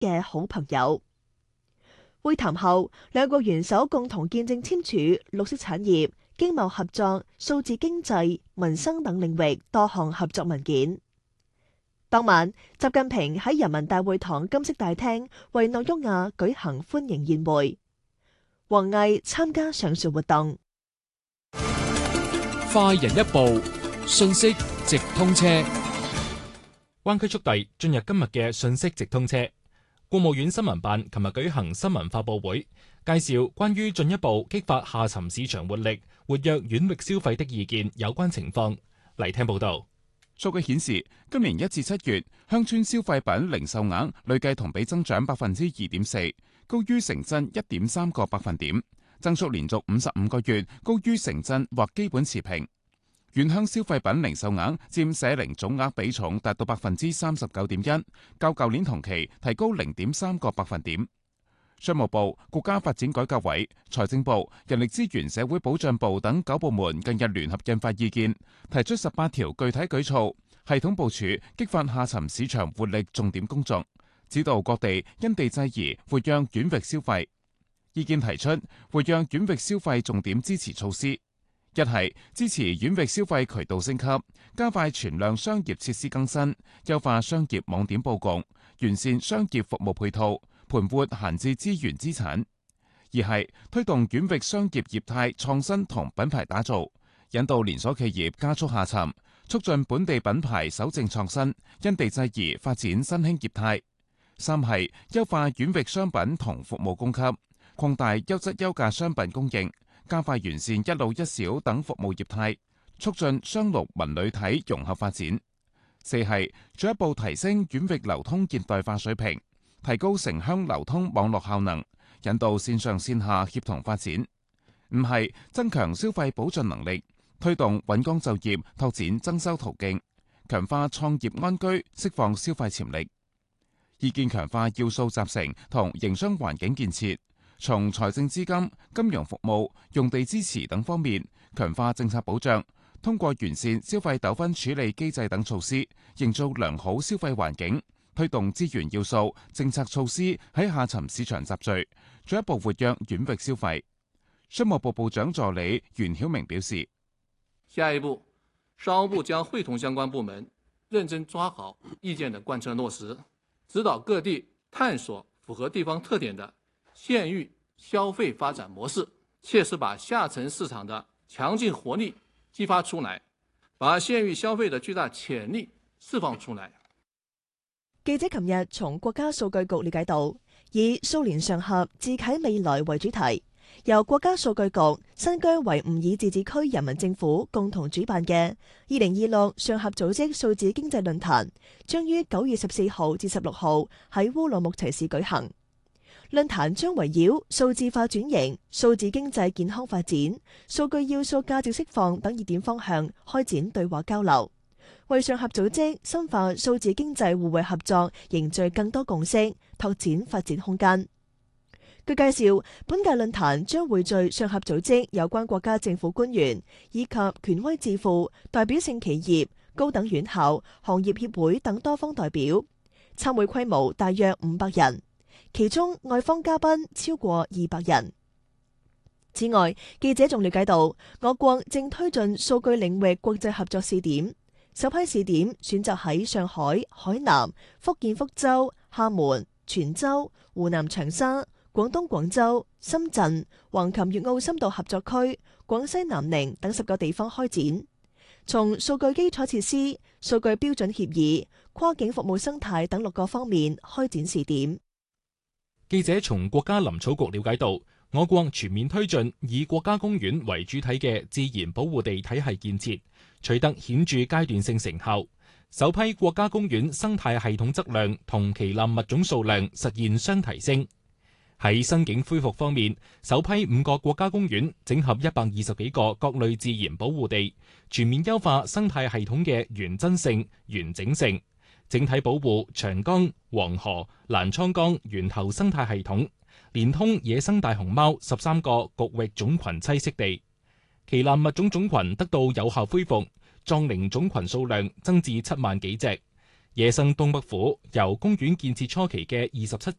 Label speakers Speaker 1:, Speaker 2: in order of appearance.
Speaker 1: 嘅好朋友。會談後，兩國元首共同見證簽署綠色產業、經貿合作、數字經濟、民生等領域多項合作文件。當晚，習近平喺人民大會堂金色大廳為諾沃亞舉行歡迎宴會，王毅參加上述活動。
Speaker 2: 快人一步，信息直通車。灣區速遞進入今日嘅信息直通車。國務院新聞辦琴日舉行新聞發佈會，介紹關於進一步激發下沉市場活力、活躍遠域消費的意見有關情況。嚟聽報道。
Speaker 3: 數據顯示，今年1至7月，鄉村消費品零售額累計同比增長2.4%，高於城鎮1.3個百分點，增速連續55個月高於城鎮或基本持平。縣鄉消費品零售額佔社零總額比重達到39.1%，較舊年同期提高0.3個百分點。商務部、國家發展改革委、財政部、人力資源社會保障部等9部門近日聯合印發意見，提出18條具體舉措，系統部署激發下沉市場活力重點工作，指導各地因地制宜活躍遠域消費。意見提出活躍遠域消費重點支持措施。一係支持遠域消費渠道升級，加快存量商業設施更新，優化商業網點佈局，完善商業服務配套，盤活閒置資源資產。二係推動遠域商業業態創新同品牌打造，引導連鎖企業加速下沉，促進本地品牌守正創新，因地制宜發展新興業態。三係優化遠域商品同服務供給，擴大優質優價商品供應，加快完善一路一小等服務業態，促進商陸文旅體融合發展。四係進一步提升遠域流通現代化水平，提高城鄉流通網絡效能，引導線上線下協同發展。五係增強消費保障能力，推動穩崗就業，拓展增收途徑，強化創業安居，釋放消費潛力。意見強化要素集成同營商環境建設，從財政資金、金融服務、用地支持等方面強化政策保障，通過完善消費糾紛處理機制等措施，營造良好消費環境，推動資源要素、政策措施喺下沉市場集聚，進一步活躍遠域消費。商務部部長助理袁曉明表示，
Speaker 4: 下一步，商務部將會同相關部門認真抓好意見的貫徹落實，指導各地探索符合地方特點的縣域消費發展模式，切實把下沉市場的強勁活力激發出來，把縣域消費的巨大潛力釋放出來。
Speaker 1: 記者琴日從國家數據局了解到，以數年上合，自啟未來為主題，由國家數據局、新疆維吾爾自治區人民政府共同主辦嘅2026上合組織數字經濟論壇，將於9月14號至16號喺烏魯木齊市舉行。論壇將圍繞數字化轉型、數字經濟健康發展、數據要素價值釋放等熱點方向開展對話交流，為上合組織深化數字經濟互惠合作凝聚更多共識，拓展發展空間。據介紹，本屆論壇將匯聚上合組織有關國家政府官員以及權威智庫、代表性企業、高等院校、行業協會等多方代表，參會規模大約500人。其中外方嘉賓超過200人。此外，記者仲了解到，我國正推進數據領域國際合作試點，首批試點選擇喺上海、海南、福建福州、廈門、泉州、湖南長沙、廣東廣州、深圳、橫琴粵澳深度合作區、廣西南寧等10個地方開展，從數據基礎設施、數據標準協議、跨境服務生態等6個方面開展試點。
Speaker 2: 記者從國家林草局了解到，我國全面推進以國家公園為主體嘅自然保護地體系建設，取得顯著階段性成效。首批國家公園生態系統質量同旗艦物種數量實現雙提升。喺生境恢復方面，首批5個國家公園整合120幾個各類自然保護地，全面優化生態系統嘅原真性、完整性。整體保護長江、黃河、瀾滄江源頭生態系統，連通野生大熊貓13個局域種群棲息地，旗艦物種種群得到有效恢復，壯齡種群數量增至7萬幾隻。 野生東北虎由公園建設初期嘅27